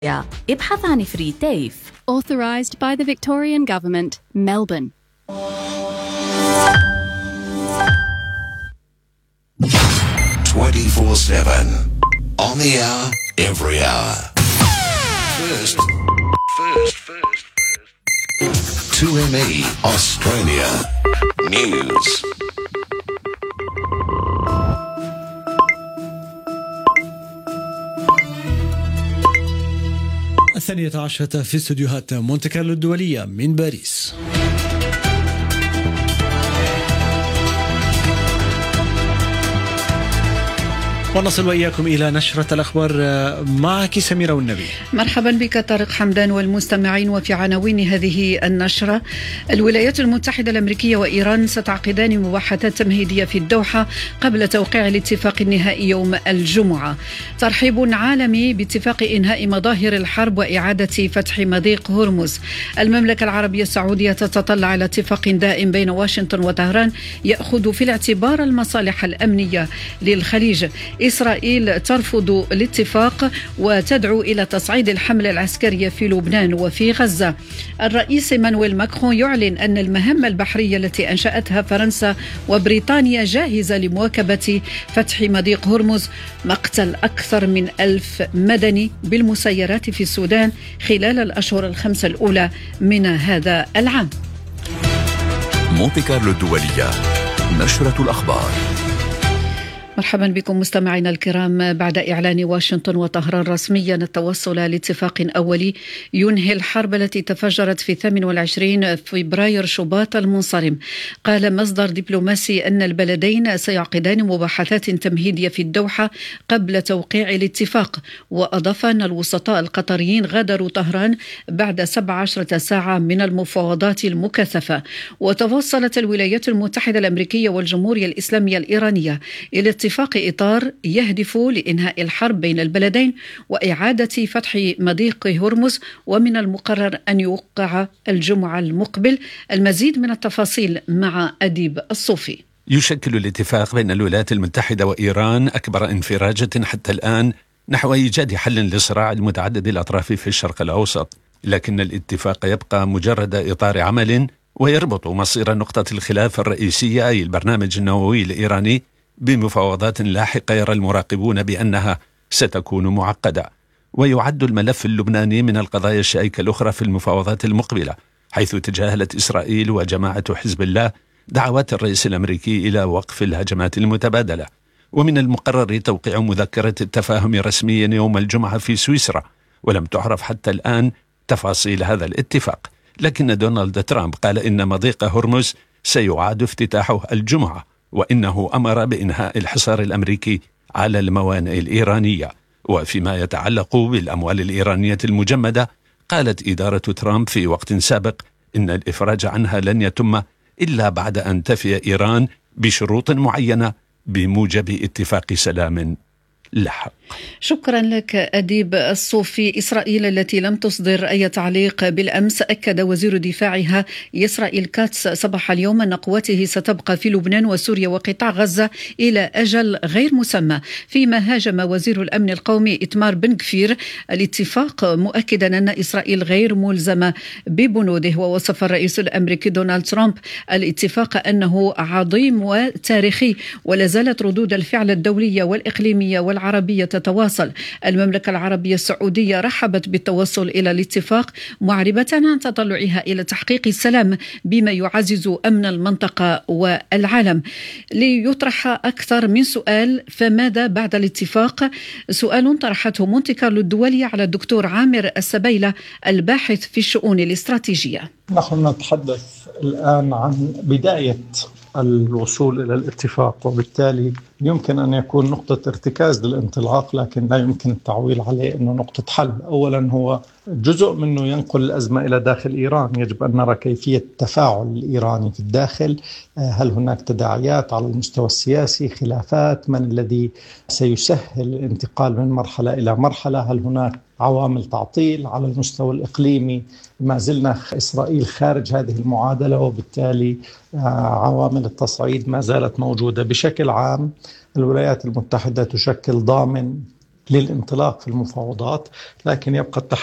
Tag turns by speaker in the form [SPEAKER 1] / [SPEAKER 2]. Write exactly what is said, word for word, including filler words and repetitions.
[SPEAKER 1] ابحث عن فري تيف.
[SPEAKER 2] Authorised by the Victorian Government, Melbourne.
[SPEAKER 3] twenty-four seven. On the hour, every hour. First, first, first, first. two M E Australia News.
[SPEAKER 4] الثانية عشرة في استديوهات مونte كارلو الدولية من باريس. ونصل وإياكم إلى نشرة الأخبار معك سميرة والنبي.
[SPEAKER 5] مرحبا بك طارق حمدان والمستمعين. وفي عناوين هذه النشرة: الولايات المتحدة الأمريكية وإيران ستعقدان مباحثات تمهيدية في الدوحة قبل توقيع الاتفاق النهائي يوم الجمعة. ترحيب عالمي باتفاق إنهاء مظاهر الحرب وإعادة فتح مضيق هرمز. المملكة العربية السعودية تتطلع على اتفاق دائم بين واشنطن وطهران يأخذ في الاعتبار المصالح الأمنية للخليج. إسرائيل ترفض الاتفاق وتدعو إلى تصعيد الحملة العسكرية في لبنان وفي غزة. الرئيس إيمانويل ماكرون يعلن أن المهمة البحرية التي أنشأتها فرنسا وبريطانيا جاهزة لمواكبة فتح مضيق هرمز. مقتل أكثر من ألف مدني بالمسيرات في السودان خلال الأشهر الخمسة الأولى من هذا العام.
[SPEAKER 3] مونte كارلو الدولية، نشرة الأخبار.
[SPEAKER 5] مرحبا بكم مستمعينا الكرام. بعد إعلان واشنطن وطهران رسميا التوصل لاتفاق أولي ينهي الحرب التي تفجرت في ثمانية وعشرين فبراير شباط المنصرم، قال مصدر دبلوماسي أن البلدين سيعقدان مباحثات تمهيدية في الدوحة قبل توقيع الاتفاق. وأضاف أن الوسطاء القطريين غادروا طهران بعد سبع عشرة ساعة من المفاوضات المكثفة. وتوصلت الولايات المتحدة الأمريكية والجمهورية الإسلامية الإيرانية إلى اتفاق إطار يهدف لإنهاء الحرب بين البلدين وإعادة فتح مضيق هرمز، ومن المقرر أن يوقع الجمعة المقبل. المزيد من التفاصيل مع أديب الصوفي.
[SPEAKER 6] يشكل الاتفاق بين الولايات المتحدة وإيران أكبر انفراجة حتى الآن نحو إيجاد حل للصراع المتعدد الأطراف في الشرق الأوسط، لكن الاتفاق يبقى مجرد إطار عمل ويربط مصير نقطة الخلاف الرئيسية أي البرنامج النووي الإيراني بمفاوضات لاحقة يرى المراقبون بأنها ستكون معقدة. ويعد الملف اللبناني من القضايا الشائكة الأخرى في المفاوضات المقبلة، حيث تجاهلت إسرائيل وجماعة حزب الله دعوات الرئيس الأمريكي إلى وقف الهجمات المتبادلة. ومن المقرر توقيع مذكرة التفاهم رسميا يوم الجمعة في سويسرا، ولم تعرف حتى الآن تفاصيل هذا الاتفاق. لكن دونالد ترامب قال إن مضيق هرمز سيعاد افتتاحه الجمعة، وإنه أمر بإنهاء الحصار الأمريكي على الموانئ الإيرانية. وفيما يتعلق بالأموال الإيرانية المجمدة، قالت إدارة ترامب في وقت سابق إن الإفراج عنها لن يتم إلا بعد أن تفي إيران بشروط معينة بموجب اتفاق سلام لحق.
[SPEAKER 5] شكرا لك أديب الصوفي. إسرائيل التي لم تصدر أي تعليق بالأمس، أكد وزير دفاعها إسرائيل كاتس صباح اليوم أن قواته ستبقى في لبنان وسوريا وقطاع غزة إلى أجل غير مسمى، فيما هاجم وزير الأمن القومي إتمار بن غفير الاتفاق مؤكدا أن إسرائيل غير ملزمة ببنوده. ووصف الرئيس الأمريكي دونالد ترامب الاتفاق أنه عظيم وتاريخي، ولا زالت ردود الفعل الدولية والإقليمية والعربية تتواصل. المملكة العربية السعودية رحبت بالتوصل إلى الاتفاق، معربة عن تطلعها إلى تحقيق السلام بما يعزز أمن المنطقة والعالم. ليطرح أكثر من سؤال، فماذا بعد الاتفاق؟ سؤال طرحته مونte كارلو الدولية على الدكتور عامر السبيلة الباحث في الشؤون الاستراتيجية.
[SPEAKER 7] نحن نتحدث الآن عن بداية الوصول إلى الاتفاق، وبالتالي يمكن أن يكون نقطة ارتكاز للانطلاق، لكن لا يمكن التعويل عليه أنه نقطة حل. أولا هو جزء منه ينقل الأزمة إلى داخل إيران، يجب أن نرى كيفية التفاعل الإيراني في الداخل. هل هناك تداعيات على المستوى السياسي، خلافات، من الذي سيسهل الانتقال من مرحلة إلى مرحلة؟ هل هناك عوامل تعطيل على المستوى الإقليمي؟ ما زلنا إسرائيل خارج هذه المعادلة، وبالتالي عوامل التصعيد ما زالت موجودة. بشكل عام الولايات المتحدة تشكل ضامن للانطلاق في المفاوضات، لكن يبقى التحدي